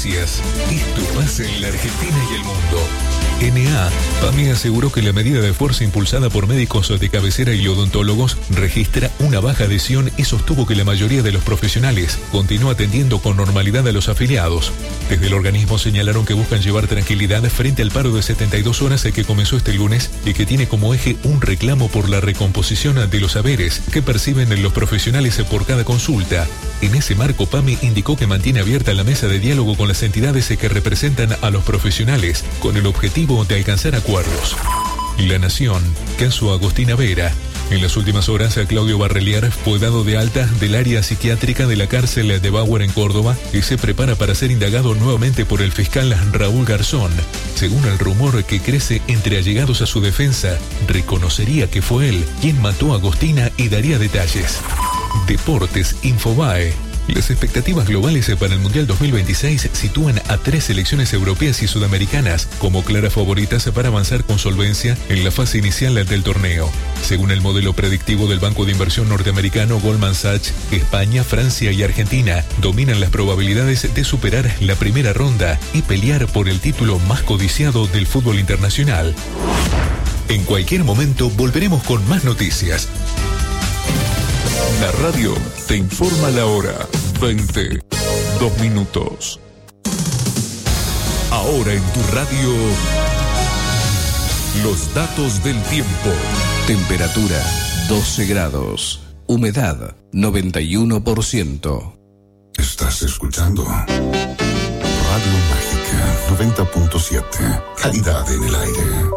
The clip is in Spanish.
noticias. Esto pasa en la Argentina y el mundo. NA, PAMI aseguró que la medida de fuerza impulsada por médicos de cabecera y odontólogos registra una baja adhesión y sostuvo que la mayoría de los profesionales continúa atendiendo con normalidad a los afiliados. Desde el organismo señalaron que buscan llevar tranquilidad frente al paro de 72 horas que comenzó este lunes y que tiene como eje un reclamo por la recomposición de los saberes que perciben los profesionales por cada consulta. En ese marco, PAMI indicó que mantiene abierta la mesa de diálogo con las entidades que representan a los profesionales con el objetivo de alcanzar acuerdos. La Nación, caso Agostina Vera. En las últimas horas, Claudio Barreliar fue dado de alta del área psiquiátrica de la cárcel de Bauer en Córdoba y se prepara para ser indagado nuevamente por el fiscal Raúl Garzón. Según el rumor que crece entre allegados a su defensa, reconocería que fue él quien mató a Agostina y daría detalles. Deportes Infobae. Las expectativas globales para el Mundial 2026 sitúan a 3 selecciones europeas y sudamericanas como claras favoritas para avanzar con solvencia en la fase inicial del torneo. Según el modelo predictivo del banco de inversión norteamericano Goldman Sachs, España, Francia y Argentina dominan las probabilidades de superar la primera ronda y pelear por el título más codiciado del fútbol internacional. En cualquier momento volveremos con más noticias. La radio te informa la hora. 22 minutos. Ahora en tu radio, los datos del tiempo. Temperatura 12 grados. Humedad 91%. Estás escuchando Radio Mágica 90.7. Calidad en el aire.